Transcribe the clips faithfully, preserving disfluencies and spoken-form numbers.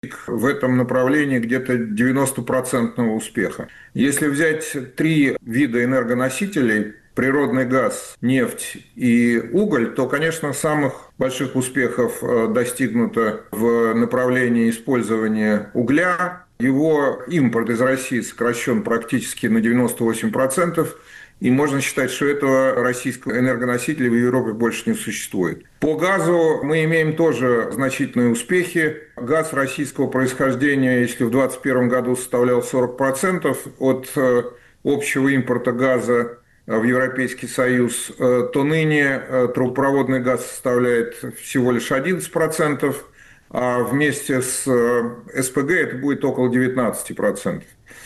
в этом направлении где-то девяносто процентов успеха. Если взять три вида энергоносителей – природный газ, нефть и уголь, то, конечно, самых больших успехов достигнуто в направлении использования угля. Его импорт из России сокращен практически на девяносто восемь процентов. И можно считать, что этого российского энергоносителя в Европе больше не существует. По газу мы имеем тоже значительные успехи. Газ российского происхождения, если в две тысячи двадцать первом году составлял сорок процентов от общего импорта газа в Европейский Союз, то ныне трубопроводный газ составляет всего лишь одиннадцать процентов, а вместе с СПГ это будет около девятнадцать процентов.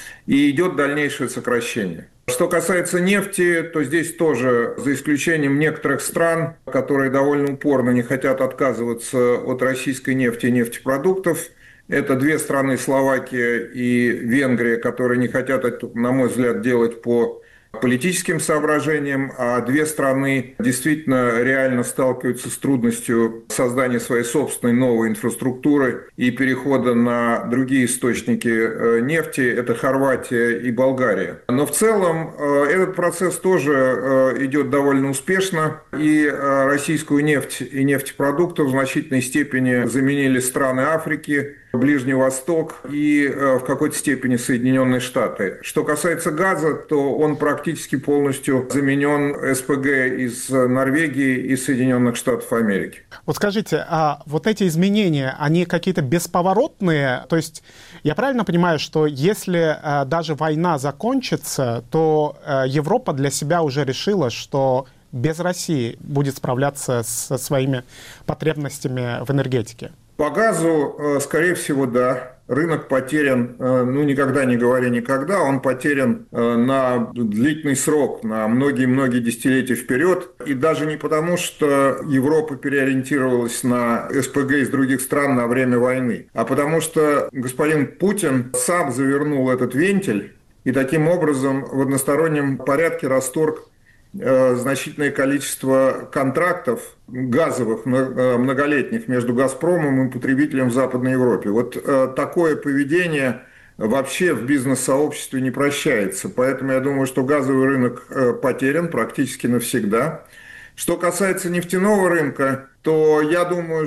И идет дальнейшее сокращение. Что касается нефти, то здесь тоже, за исключением некоторых стран, которые довольно упорно не хотят отказываться от российской нефти и нефтепродуктов, это две страны, Словакия и Венгрия, которые не хотят это, на мой взгляд, делать по политическим соображениям, а две страны действительно реально сталкиваются с трудностью создания своей собственной новой инфраструктуры и перехода на другие источники нефти. Это Хорватия и Болгария. Но в целом этот процесс тоже идет довольно успешно, и российскую нефть и нефтепродукты в значительной степени заменили страны Африки, Ближний Восток и в какой-то степени Соединенные Штаты. Что касается газа, то он практически полностью заменен СПГ из Норвегии и Соединенных Штатов Америки. Вот скажите, а вот эти изменения, они какие-то бесповоротные? То есть я правильно понимаю, что если а, даже война закончится, то а, Европа для себя уже решила, что без России будет справляться со своими потребностями в энергетике? По газу, скорее всего, да. Рынок потерян, ну, никогда не говоря никогда, он потерян на длительный срок, на многие-многие десятилетия вперед. И даже не потому, что Европа переориентировалась на СПГ из других стран на время войны, а потому что господин Путин сам завернул этот вентиль и таким образом в одностороннем порядке расторг значительное количество контрактов газовых многолетних между «Газпромом» и потребителем в Западной Европе. Вот такое поведение вообще в бизнес-сообществе не прощается. Поэтому я думаю, что газовый рынок потерян практически навсегда. Что касается нефтяного рынка, то я думаю,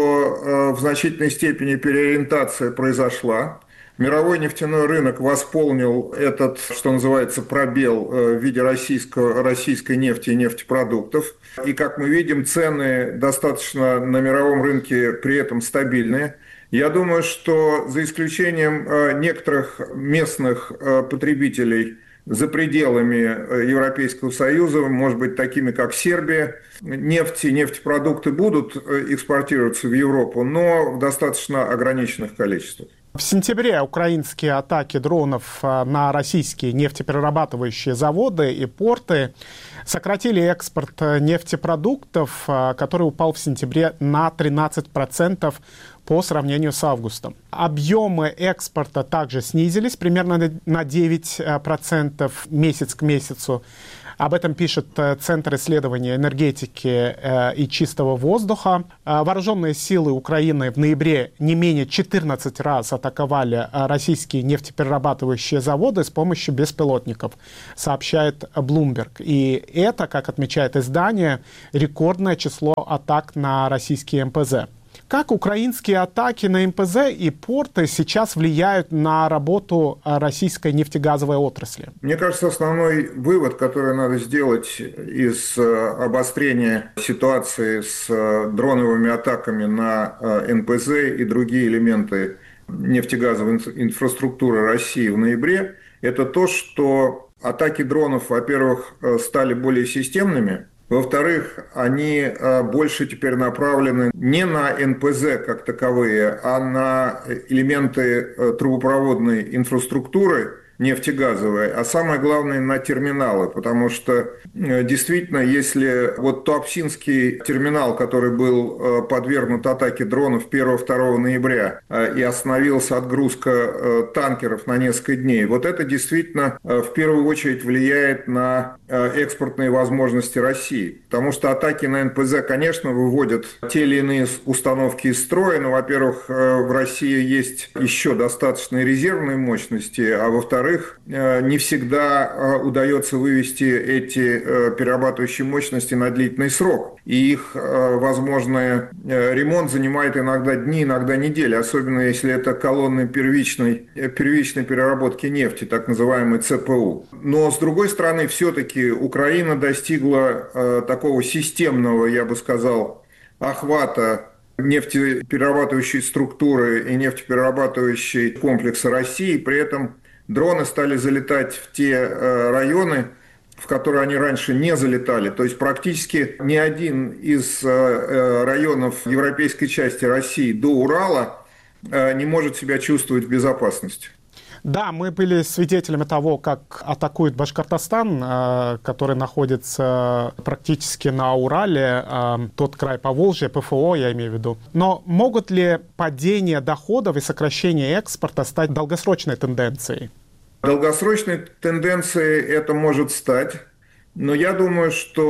что в значительной степени переориентация произошла. Мировой нефтяной рынок восполнил этот, что называется, пробел в виде российского, российской нефти и нефтепродуктов. И, как мы видим, цены достаточно на мировом рынке при этом стабильные. Я думаю, что за исключением некоторых местных потребителей за пределами Европейского Союза, может быть, такими как Сербия, нефть и нефтепродукты будут экспортироваться в Европу, но в достаточно ограниченных количествах. В сентябре украинские атаки дронов на российские нефтеперерабатывающие заводы и порты сократили экспорт нефтепродуктов, который упал в сентябре на тринадцать процентов по сравнению с августом. Объемы экспорта также снизились примерно на девять процентов месяц к месяцу. Об этом пишет Центр исследования энергетики и чистого воздуха. Вооруженные силы Украины в ноябре не менее четырнадцать раз атаковали российские нефтеперерабатывающие заводы с помощью беспилотников, сообщает Bloomberg. И это, как отмечает издание, рекордное число атак на российские эм пэ зэ. Как украинские атаки на эм пэ зэ и порты сейчас влияют на работу российской нефтегазовой отрасли? Мне кажется, основной вывод, который надо сделать из обострения ситуации с дроновыми атаками на эн пэ зэ и другие элементы нефтегазовой инфраструктуры России в ноябре, это то, что атаки дронов, во-первых, стали более системными. Во-вторых, они больше теперь направлены не на эн пэ зэ как таковые, а на элементы трубопроводной инфраструктуры, нефтегазовые, а самое главное на терминалы, потому что действительно, если вот Туапсинский терминал, который был подвергнут атаке дронов первого-второго ноября и остановилась отгрузка танкеров на несколько дней, вот это действительно в первую очередь влияет на экспортные возможности России, потому что атаки на эн пэ зэ, конечно, выводят те или иные установки из строя, но, во-первых, в России есть еще достаточные резервные мощности, а во-вторых, не всегда удается вывести эти перерабатывающие мощности на длительный срок. И их возможный ремонт занимает иногда дни, иногда недели, особенно если это колонны первичной, первичной переработки нефти, так называемый цэ пэ у. Но, с другой стороны, все-таки Украина достигла такого системного, я бы сказал, охвата нефтеперерабатывающей структуры и нефтеперерабатывающей комплекса России. При этом дроны стали залетать в те районы, в которые они раньше не залетали. То есть практически ни один из районов европейской части России до Урала не может себя чувствовать в безопасности. Да, мы были свидетелями того, как атакует Башкортостан, который находится практически на Урале, тот край Поволжья, пэ эф о, я имею в виду. Но могут ли падение доходов и сокращение экспорта стать долгосрочной тенденцией? Долгосрочной тенденцией это может стать, но я думаю,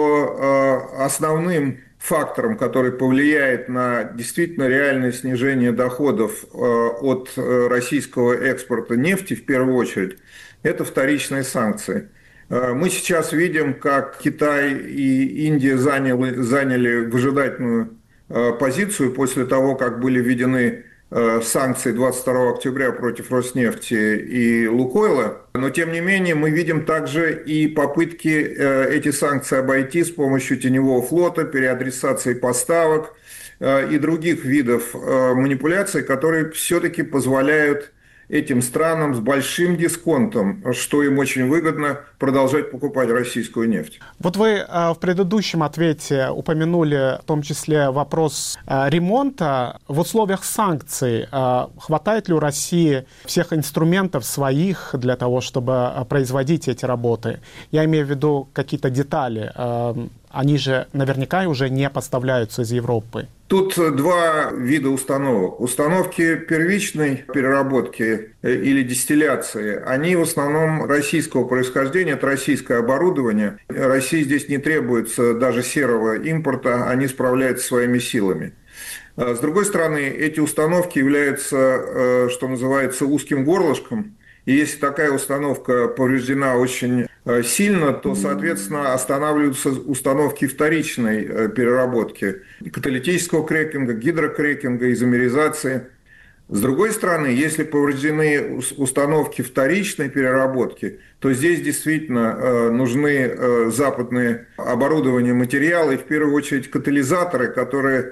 что основным фактором, который повлияет на действительно реальное снижение доходов от российского экспорта нефти, в первую очередь, это вторичные санкции. Мы сейчас видим, как Китай и Индия заняли, заняли выжидательную позицию после того, как были введены санкции двадцать второго октября против Роснефти и Лукойла. Но, тем не менее, мы видим также и попытки эти санкции обойти с помощью теневого флота, переадресации поставок и других видов манипуляций, которые все-таки позволяют этим странам с большим дисконтом, что им очень выгодно, продолжать покупать российскую нефть. Вот вы в предыдущем ответе упомянули в том числе вопрос ремонта. В условиях санкций хватает ли у России всех инструментов своих для того, чтобы производить эти работы? Я имею в виду какие-то детали. Они же наверняка уже не поставляются из Европы. Тут два вида установок. Установки первичной переработки или дистилляции, они в основном российского происхождения, это российское оборудование. России здесь не требуется даже серого импорта, они справляются своими силами. С другой стороны, эти установки являются, что называется, узким горлышком. И если такая установка повреждена очень сильно, то, соответственно, останавливаются установки вторичной переработки, каталитического крекинга, гидрокрекинга, изомеризации. С другой стороны, если повреждены установки вторичной переработки, то здесь действительно нужны западные оборудования, материалы, и в первую очередь катализаторы, которые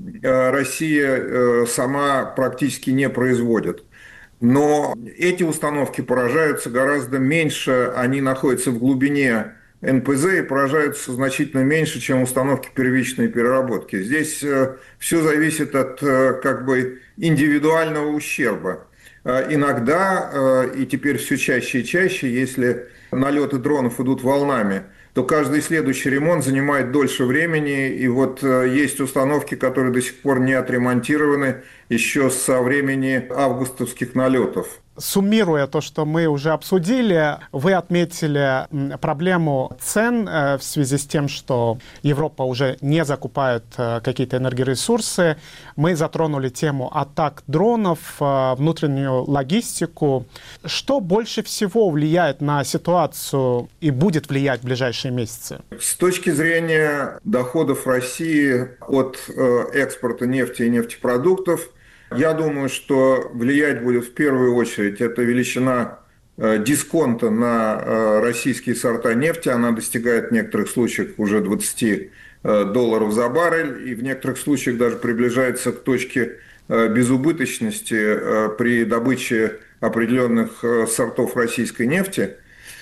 Россия сама практически не производит. Но эти установки поражаются гораздо меньше, они находятся в глубине эн пэ зэ и поражаются значительно меньше, чем установки первичной переработки. Здесь все зависит от как бы индивидуального ущерба. Иногда, и теперь все чаще и чаще, если налеты дронов идут волнами, то каждый следующий ремонт занимает дольше времени. И вот есть установки, которые до сих пор не отремонтированы еще со времени августовских налетов. Суммируя то, что мы уже обсудили, вы отметили проблему цен в связи с тем, что Европа уже не закупает какие-то энергоресурсы. Мы затронули тему атак дронов, внутреннюю логистику. Что больше всего влияет на ситуацию и будет влиять в ближайшие месяцы? С точки зрения доходов России от экспорта нефти и нефтепродуктов, я думаю, что влиять будет в первую очередь эта величина дисконта на российские сорта нефти. Она достигает в некоторых случаях уже двадцать долларов за баррель и в некоторых случаях даже приближается к точке безубыточности при добыче определенных сортов российской нефти.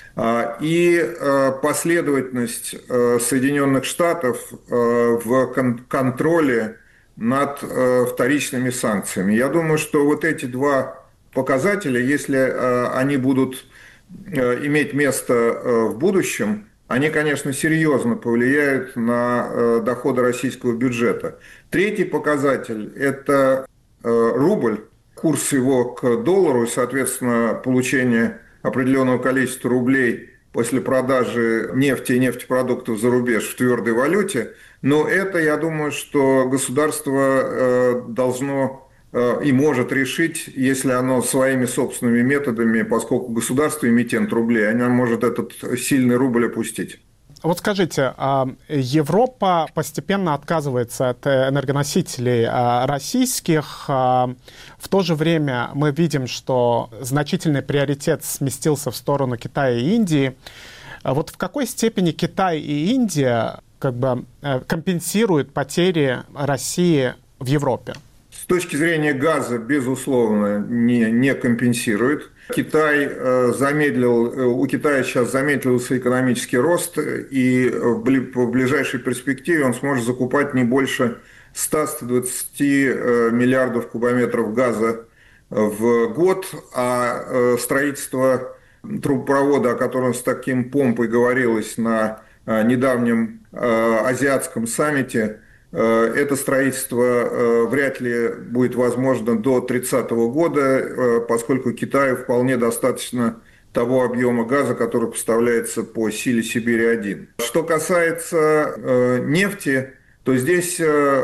И последовательность Соединенных Штатов в контроле над вторичными санкциями. Я думаю, что вот эти два показателя, если они будут иметь место в будущем, они, конечно, серьезно повлияют на доходы российского бюджета. Третий показатель – это рубль, курс его к доллару и, соответственно, получение определенного количества рублей после продажи нефти и нефтепродуктов за рубеж в твердой валюте. Но это, я думаю, что государство должно и может решить, если оно своими собственными методами, поскольку государство эмитент рублей, оно может этот сильный рубль опустить. Вот скажите, Европа постепенно отказывается от энергоносителей российских. В то же время мы видим, что значительный приоритет сместился в сторону Китая и Индии. Вот в какой степени Китай и Индия как бы компенсируют потери России в Европе? С точки зрения газа, безусловно, не, не компенсирует. Китай замедлил, у Китая сейчас замедлился экономический рост, и в ближайшей перспективе он сможет закупать не больше ста-ста двадцати миллиардов кубометров газа в год, а строительство трубопровода, о котором с таким помпой говорилось на недавнем азиатском саммите, это строительство вряд ли будет возможно до тридцатого года, поскольку Китаю вполне достаточно того объема газа, который поставляется по силе Сибири-один. Что касается нефти, то здесь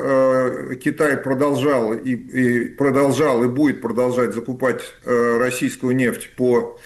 Китай продолжал и, и продолжал и будет продолжать закупать российскую нефть по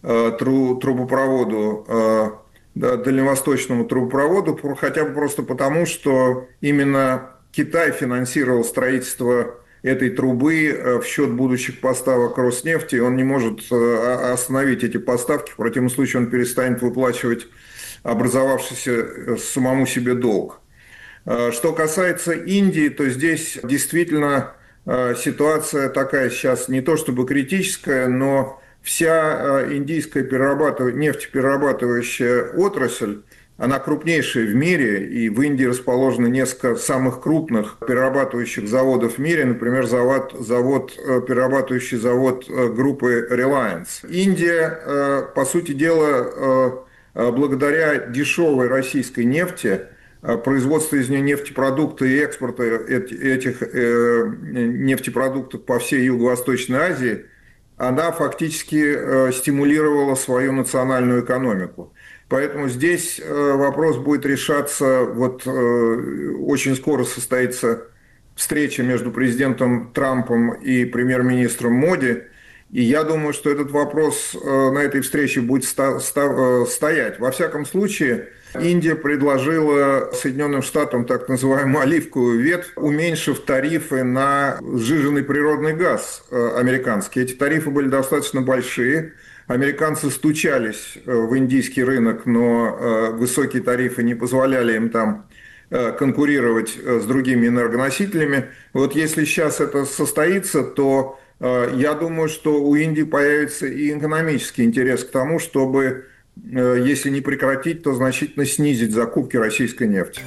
трубопроводу, да, дальневосточному трубопроводу, хотя бы просто потому, что именно Китай финансировал строительство этой трубы в счет будущих поставок Роснефти, и он не может остановить эти поставки, в противном случае он перестанет выплачивать образовавшийся самому себе долг. Что касается Индии, то здесь действительно ситуация такая сейчас не то чтобы критическая, но вся индийская перерабатыв... нефтеперерабатывающая отрасль, она крупнейшая в мире, и в Индии расположено несколько самых крупных перерабатывающих заводов в мире, например, завод, завод, перерабатывающий завод группы Reliance. Индия, по сути дела, благодаря дешевой российской нефти, производство из нее нефтепродуктов и экспорта этих нефтепродуктов по всей Юго-Восточной Азии, она фактически стимулировала свою национальную экономику. Поэтому здесь вопрос будет решаться, вот очень скоро состоится встреча между президентом Трампом и премьер-министром Моди, и я думаю, что этот вопрос на этой встрече будет стоять. Во всяком случае, Индия предложила Соединенным Штатам так называемую оливковую ветвь, уменьшив тарифы на сжиженный природный газ американский. Эти тарифы были достаточно большие. Американцы стучались в индийский рынок, но высокие тарифы не позволяли им там конкурировать с другими энергоносителями. Вот если сейчас это состоится, то я думаю, что у Индии появится и экономический интерес к тому, чтобы, если не прекратить, то значительно снизить закупки российской нефти.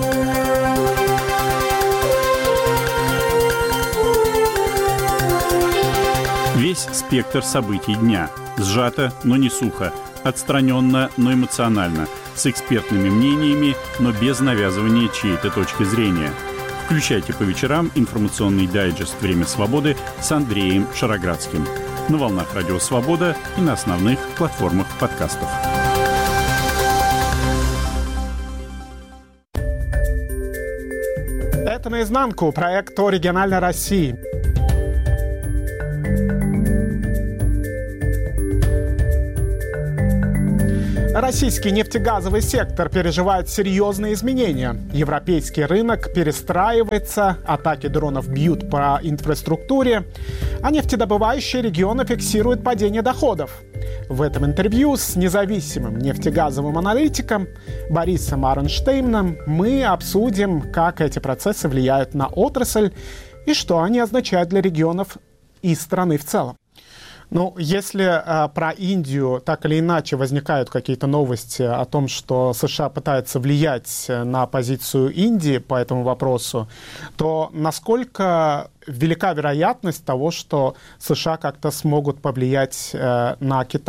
Весь спектр событий дня. Сжато, но не сухо. Отстраненно, но эмоционально. С экспертными мнениями, но без навязывания чьей-то точки зрения. Включайте по вечерам информационный дайджест «Время свободы» с Андреем Шароградским. На волнах Радио Свобода и на основных платформах подкастов. Это «Наизнанку», проект о региональной России. Российский нефтегазовый сектор переживает серьезные изменения. Европейский рынок перестраивается, атаки дронов бьют по инфраструктуре, а нефтедобывающие регионы фиксируют падение доходов. В этом интервью с независимым нефтегазовым аналитиком Борисом Арнштейном мы обсудим, как эти процессы влияют на отрасль и что они означают для регионов и страны в целом. Ну, если э, про Индию так или иначе возникают какие-то новости о том, что США пытаются влиять на позицию Индии по этому вопросу, то насколько велика вероятность того, что США как-то смогут повлиять э, на Китай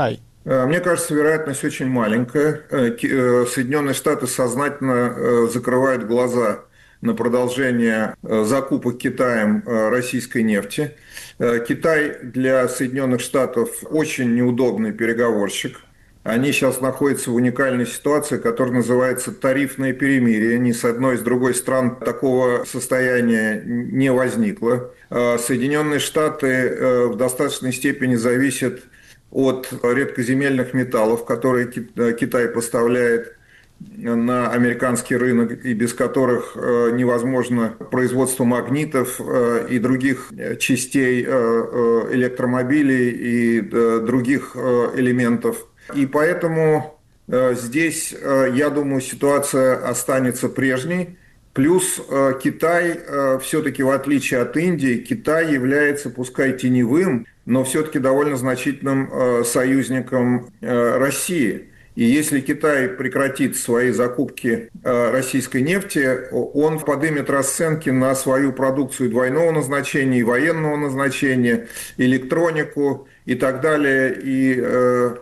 Мне кажется, вероятность очень маленькая. Соединенные Штаты сознательно закрывают глаза на продолжение закупок Китаем российской нефти. Китай для Соединенных Штатов очень неудобный переговорщик. Они сейчас находятся в уникальной ситуации, которая называется тарифное перемирие. Ни с одной, ни с другой стран такого состояния не возникло. Соединенные Штаты в достаточной степени зависят от редкоземельных металлов, которые Китай поставляет на американский рынок, и без которых невозможно производство магнитов и других частей электромобилей и других элементов. И поэтому здесь, я думаю, ситуация останется прежней. Плюс Китай, все-таки в отличие от Индии, Китай является, пускай теневым, но все-таки довольно значительным союзником России. И если Китай прекратит свои закупки российской нефти, он поднимет расценки на свою продукцию двойного назначения, и военного назначения, электронику и так далее. И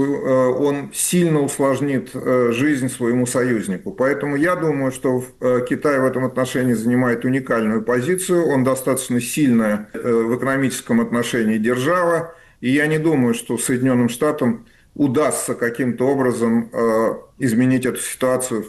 он сильно усложнит жизнь своему союзнику. Поэтому я думаю, что Китай в этом отношении занимает уникальную позицию. Он достаточно сильная в экономическом отношении держава. И я не думаю, что Соединенным Штатам удастся каким-то образом изменить эту ситуацию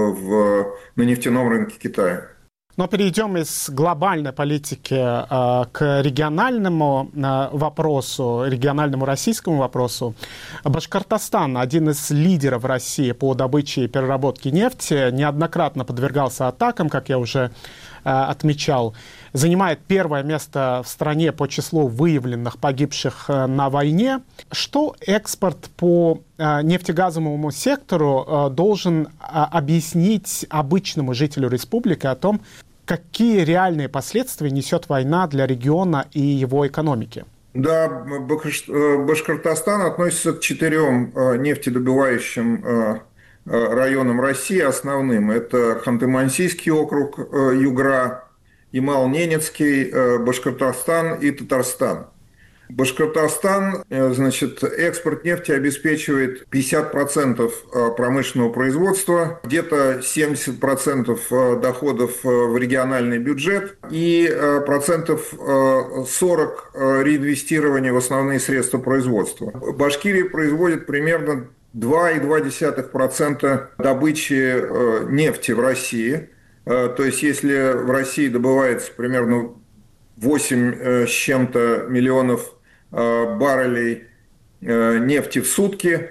в, на нефтяном рынке Китая. Но перейдем из глобальной политики э, к региональному э, вопросу, региональному российскому вопросу. Башкортостан, один из лидеров России по добыче и переработке нефти, неоднократно подвергался атакам, как я уже э, отмечал. Занимает первое место в стране по числу выявленных погибших э, на войне. Что экспорт по э, нефтегазовому сектору э, должен э, объяснить обычному жителю республики о том, какие реальные последствия несет война для региона и его экономики? Да, Башкортостан относится к четырем нефтедобывающим районам России основным. Это Ханты-Мансийский округ, Югра, Ямал-Ненецкий, Башкортостан и Татарстан. Башкортостан, значит, экспорт нефти обеспечивает пятьдесят процентов промышленного производства, где-то семьдесят процентов доходов в региональный бюджет и процентов сорок реинвестирования в основные средства производства. Башкирия производит примерно два целых две десятых процента добычи нефти в России. То есть, если в России добывается примерно восемь с чем-то миллионов баррелей нефти в сутки,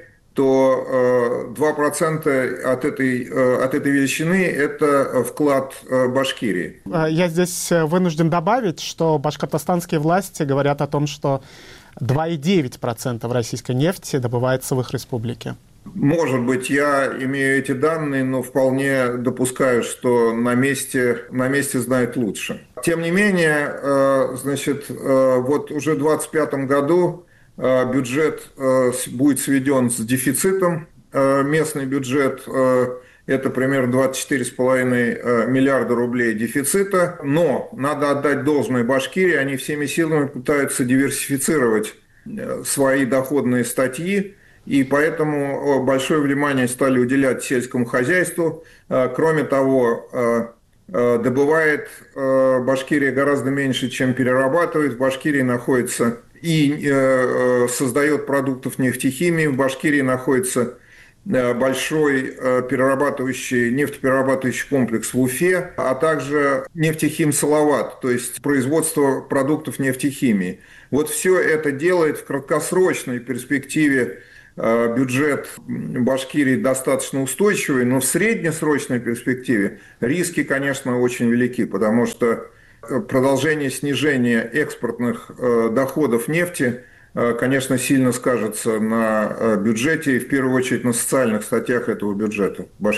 то два процента от этой, от этой величины – это вклад Башкирии. Я здесь вынужден добавить, что башкортостанские власти говорят о том, что два целых девять десятых процента российской нефти добывается в их республике. Может быть, я имею эти данные, но вполне допускаю, что на месте, на месте знают лучше. Тем не менее, значит, вот уже в двадцать пятом году бюджет будет сведен с дефицитом. Местный бюджет – это примерно двадцать четыре с половиной миллиарда рублей дефицита. Но надо отдать должное Башкирии, они всеми силами пытаются диверсифицировать свои доходные статьи. И поэтому большое внимание стали уделять сельскому хозяйству. Кроме того, добывает Башкирия гораздо меньше, чем перерабатывает. В Башкирии находится и создает продуктов нефтехимии. В Башкирии находится большой перерабатывающий, нефтеперерабатывающий комплекс в Уфе, а также нефтехим Салават, то есть производство продуктов нефтехимии. Вот все это делает в краткосрочной перспективе бюджет Башкирии достаточно устойчивый, но в среднесрочной перспективе риски, конечно, очень велики, потому что продолжение снижения экспортных доходов нефти, конечно, сильно скажется на бюджете и в первую очередь на социальных статьях этого бюджета Башкирии.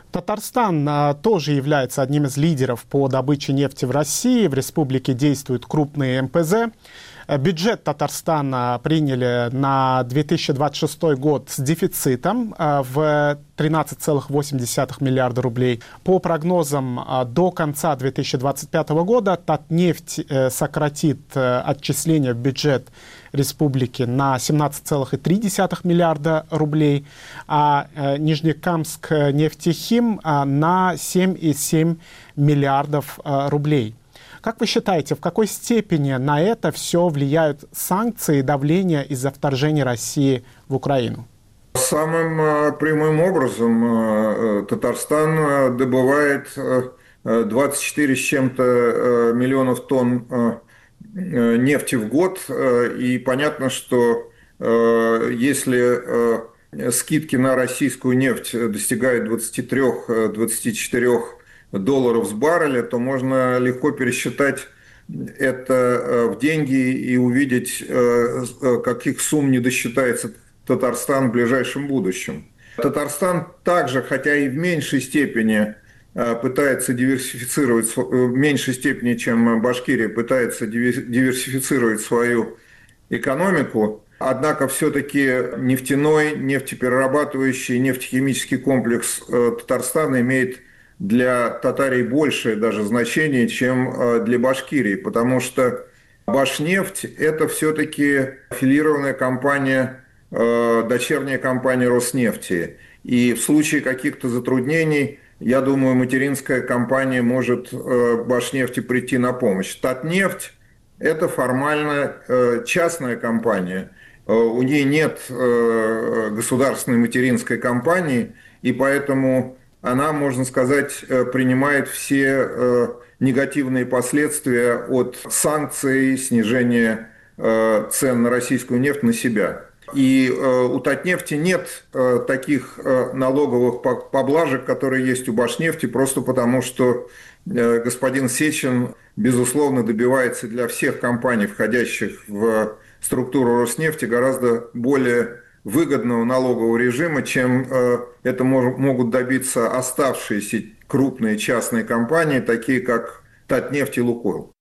Татарстан а, тоже является одним из лидеров по добыче нефти в России. В республике действуют крупные эм пэ зэ. Бюджет Татарстана приняли на две тысячи двадцать шестой год с дефицитом в тринадцать целых восемь десятых миллиарда рублей. По прогнозам, до конца две тысячи двадцать пятого года Татнефть сократит отчисления в бюджет республики на семнадцать целых три десятых миллиарда рублей, а Нижнекамск нефтехим на семь целых семь десятых миллиардов рублей. Как вы считаете, в какой степени на это все влияют санкции и давление из-за вторжения России в Украину? Самым прямым образом Татарстан добывает двадцать четыре с чем-то миллионов тонн нефти в год. И понятно, что если скидки на российскую нефть достигают двадцати трёх — двадцати четырёх долларов с барреля, то можно легко пересчитать это в деньги и увидеть, каких сумм не досчитается Татарстан в ближайшем будущем. Татарстан также, хотя и в меньшей степени пытается диверсифицировать, в меньшей степени, чем Башкирия, пытается диверсифицировать свою экономику, однако все-таки нефтяной, нефтеперерабатывающий, нефтехимический комплекс Татарстана имеет для Татарии большее даже значение, чем для Башкирии, потому что Башнефть – это все-таки аффилированная компания, дочерняя компания Роснефти. И в случае каких-то затруднений, я думаю, материнская компания может Башнефти прийти на помощь. Татнефть – это формально частная компания. У нее нет государственной материнской компании, и поэтому она, можно сказать, принимает все негативные последствия от санкций, снижения цен на российскую нефть на себя. И у Татнефти нет таких налоговых поблажек, которые есть у Башнефти, просто потому что господин Сечин, безусловно, добивается для всех компаний, входящих в структуру Роснефти, гораздо более выгодного налогового режима, чем это могут добиться оставшиеся крупные частные компании, такие как Татнефть и Лукойл.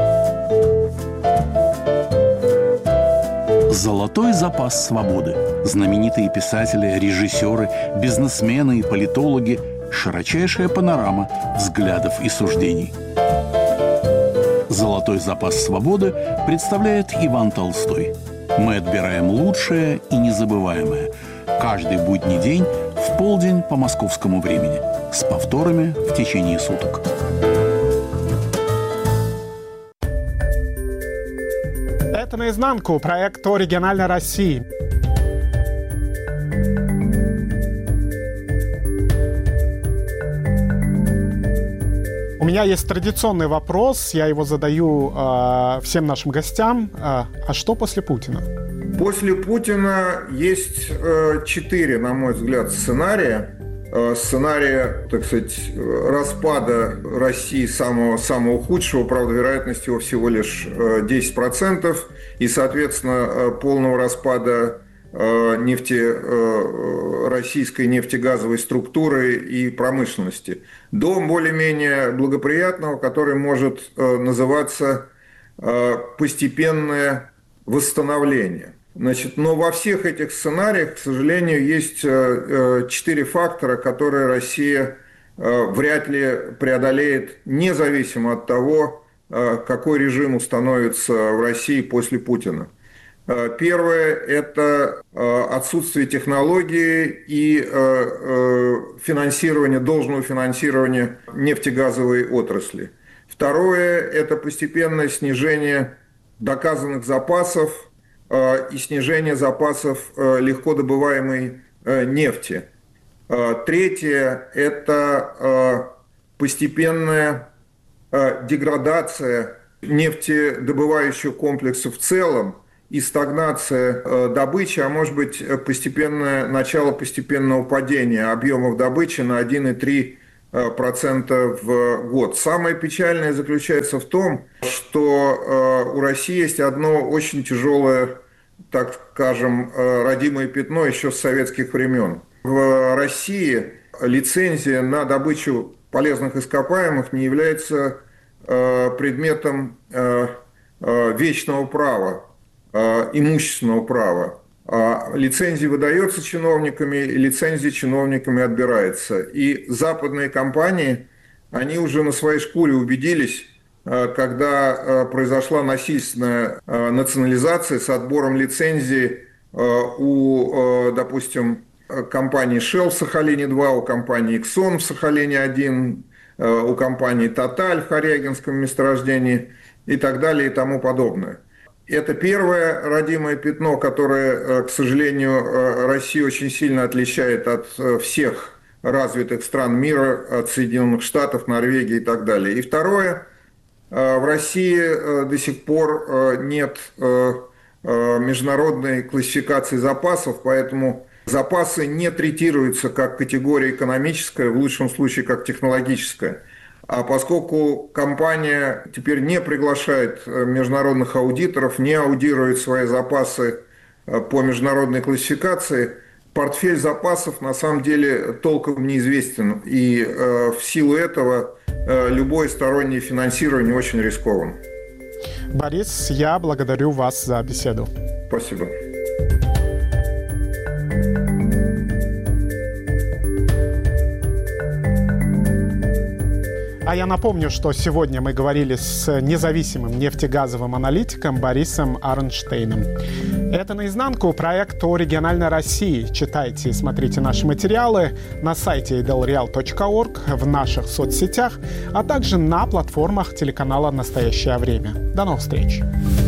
Золотой запас свободы. Знаменитые писатели, режиссеры, бизнесмены и политологи. Широчайшая панорама взглядов и суждений. Золотой запас свободы представляет Иван Толстой. Мы отбираем лучшее и незабываемое. Каждый будний день в полдень по московскому времени. С повторами в течение суток. Это «Наизнанку», проект о региональной России. У меня есть традиционный вопрос, я его задаю э, всем нашим гостям. Э, а что после Путина? После Путина есть э, четыре, на мой взгляд, сценария. Э, сценария, так сказать, распада России самого, самого худшего, правда, вероятность его всего лишь э, десять процентов, и, соответственно, э, полного распада нефте, российской нефтегазовой структуры и промышленности, до более-менее благоприятного, который может называться постепенное восстановление. Значит, но во всех этих сценариях, к сожалению, есть четыре фактора, которые Россия вряд ли преодолеет, независимо от того, какой режим установится в России после Путина. Первое – это отсутствие технологий и финансирование, должного финансирования нефтегазовой отрасли. Второе – это постепенное снижение доказанных запасов и снижение запасов легко добываемой нефти. Третье – это постепенная деградация нефтедобывающего комплекса в целом, и стагнация добычи, а может быть постепенное начало постепенного падения объемов добычи на один целых три десятых процента в год. Самое печальное заключается в том, что у России есть одно очень тяжелое, так скажем, родимое пятно еще с советских времен. В России лицензия на добычу полезных ископаемых не является предметом вечного права, имущественного права. Лицензия выдается чиновниками, и лицензия чиновниками отбирается. И западные компании, они уже на своей шкуре убедились, когда произошла насильственная национализация с отбором лицензии у, допустим, компании Shell в Сахалине два, у компании Exxon в Сахалине один, у компании Total в Хорягинском месторождении и так далее и тому подобное. Это первое родимое пятно, которое, к сожалению, Россию очень сильно отличает от всех развитых стран мира, от Соединенных Штатов, Норвегии и так далее. И второе, в России до сих пор нет международной классификации запасов, поэтому запасы не третируются как категория экономическая, в лучшем случае как технологическая. А поскольку компания теперь не приглашает международных аудиторов, не аудирует свои запасы по международной классификации, портфель запасов на самом деле толком неизвестен. И в силу этого любое стороннее финансирование очень рисковано. Борис, я благодарю вас за беседу. Спасибо. А я напомню, что сегодня мы говорили с независимым нефтегазовым аналитиком Борисом Арнштейном. Это «Наизнанку» — проект о региональной России. Читайте и смотрите наши материалы на сайте эйдэлреал точка орг, в наших соцсетях, а также на платформах телеканала «Настоящее время». До новых встреч!